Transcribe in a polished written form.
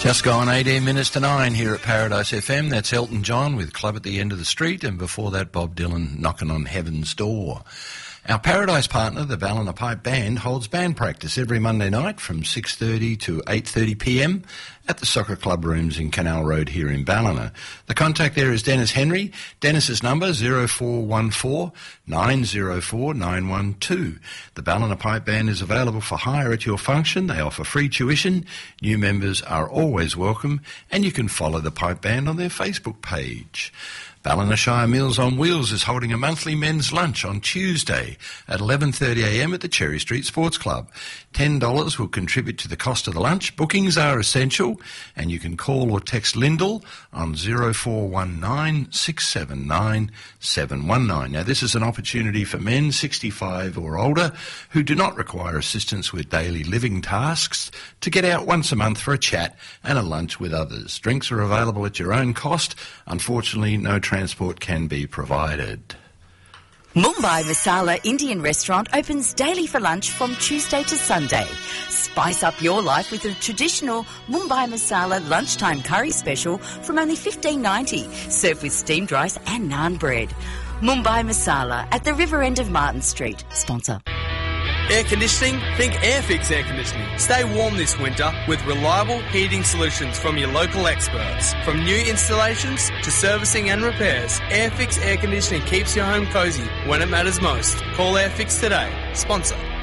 Just gone 18 minutes to 9 here at Paradise FM. That's Elton John with Club at the End of the Street, and before that Bob Dylan, Knocking on Heaven's Door. Our Paradise partner, the Ballina Pipe Band, holds band practice every Monday night from 6:30 to 8:30pm at the Soccer Club Rooms in Canal Road here in Ballina. The contact there is Dennis Henry. Dennis's number 0414 904 912. The Ballina Pipe Band is available for hire at your function. They offer free tuition. New members are always welcome, and you can follow the Pipe Band on their Facebook page. Ballina Shire Meals on Wheels is holding a monthly men's lunch on Tuesday at 11:30am at the Cherry Street Sports Club. $10 will contribute to the cost of the lunch. Bookings are essential, and you can call or text Lyndall on 0419 679 719. Now, this is an opportunity for men 65 or older who do not require assistance with daily living tasks to get out once a month for a chat and a lunch with others. Drinks are available at your own cost. Unfortunately, no transport can be provided. Mumbai Masala Indian Restaurant opens daily for lunch from Tuesday to Sunday. Spice up your life with a traditional Mumbai Masala lunchtime curry special from only $15.90, served with steamed rice and naan bread. Mumbai Masala at the river end of Martin Street. Sponsor. Air conditioning? Think Airfix Air Conditioning. Stay warm this winter with reliable heating solutions from your local experts. From new installations to servicing and repairs, Airfix Air Conditioning keeps your home cosy when it matters most. Call Airfix today. Sponsor.